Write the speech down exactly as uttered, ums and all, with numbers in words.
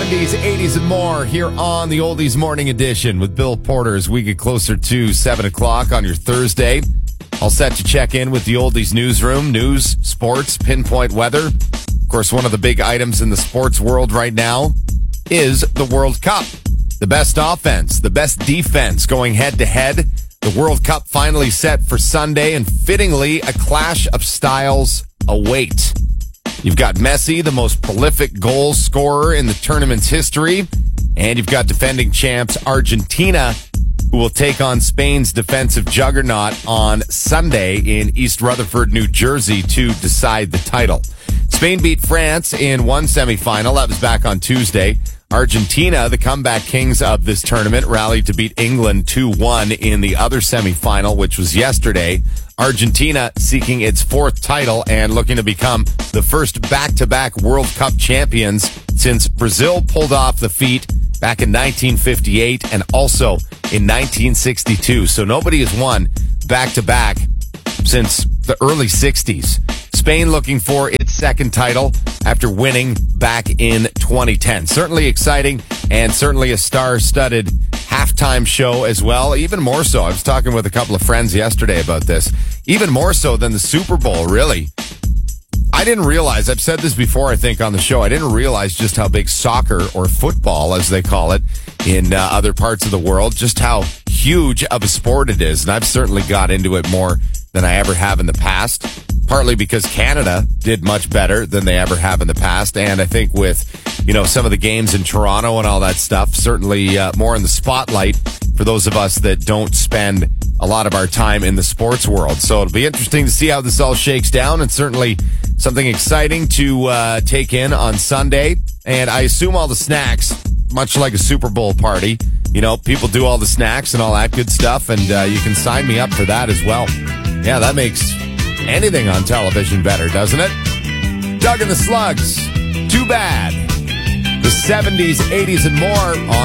seventies, eighties, and more here on the Oldies Morning Edition with Bill Porter as we get closer to seven o'clock on your Thursday. All set to check in with the Oldies newsroom, news, sports, pinpoint weather. Of course, one of the big items in the sports world right now is the World Cup. The best offense, the best defense going head-to-head. The World Cup finally set for Sunday, and fittingly, a clash of styles await. You've got Messi, the most prolific goal scorer in the tournament's history, and you've got defending champs Argentina, who will take on Spain's defensive juggernaut on Sunday in East Rutherford, New Jersey, to decide the title. Spain beat France in one semifinal. That was back on Tuesday. Argentina, the comeback kings of this tournament, rallied to beat England two one in the other semifinal, which was yesterday. Argentina seeking its fourth title and looking to become the first back-to-back World Cup champions since Brazil pulled off the feat back in nineteen fifty-eight and also in nineteen sixty-two. So nobody has won back-to-back since the early sixties. Spain looking for its second title after winning back in twenty ten. Certainly exciting and certainly a star-studded halftime show as well. Even more so. I was talking with a couple of friends yesterday about this. Even more so than the Super Bowl, really. I didn't realize, I've said this before, I think, on the show, I didn't realize just how big soccer, or football, as they call it, in uh, other parts of the world, just how huge of a sport it is. And I've certainly got into it more than I ever have in the past, partly because Canada did much better than they ever have in the past. And I think with, you know, some of the games in Toronto and all that stuff, certainly uh, more in the spotlight for those of us that don't spend a lot of our time in the sports world. So it'll be interesting to see how this all shakes down, and certainly something exciting to uh, take in on Sunday. And I assume all the snacks, much like a Super Bowl party, you know, people do all the snacks and all that good stuff, and uh, you can sign me up for that as well. Yeah, that makes anything on television better, doesn't it? Doug and the Slugs, Too Bad. The seventies, eighties, and more on